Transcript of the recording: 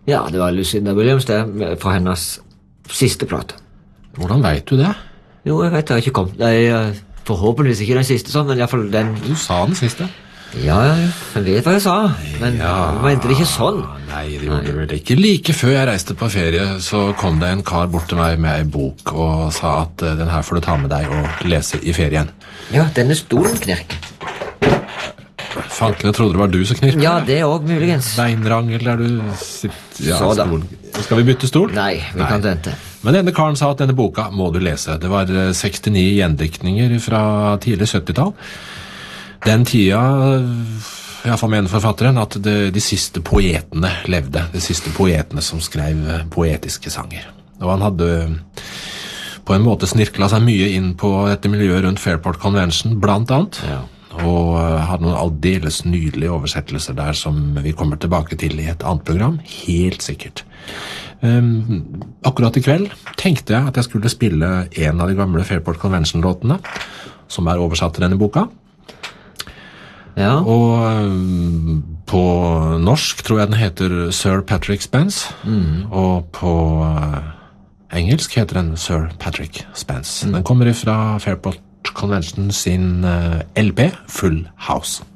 Ja, det var Lucinda Williams det, fra hennes siste plate. Hvordan vet du det? Jo, jeg vet det har ikke kommet. Det er forhåpentligvis ikke den siste sånn, men i hvert fall den. Du sa den siste. Ja, jeg vet hva jeg sa, men jeg mente det ikke sånn. Nei, det gjorde du vel ikke. Like før jeg reiste på ferie, så kom det en kar bort til meg med en bok og sa at den her får du ta med deg og lese i ferien. Ja, denne stolen knirker. Fanken, jeg trodde det var du som knirket. Ja, det er også muligens. Beinrangel der du sitter... Ja, Så da. stolen. Skal vi bytte stol? Nei, vi kan vente. Men denne karen sa at denne boka må du lese. Det var 69 gjendiktninger fra tidlig 70-tall. Den tida, i hvert fall mener forfatteren, at de siste poetene levde. De siste poetene som skrev poetiske sanger. Og han hadde på en måte snirklet seg mye inn på dette miljøet rundt Fairport Convention, blant annet. Ja. Og hadde noen aldeles nydelige oversettelser der som vi kommer tilbake til i et annet program, helt sikkert. Akkurat i kveld tenkte jeg at jeg skulle spille en av de gamle Fairport Convention-låtene, som er oversatt til denne boka. Ja. Og på norsk tror jeg den heter Sir Patrick Spence, og på engelsk heter den Sir Patrick Spence. Den kommer fra Fairport Convention sin LP Full House.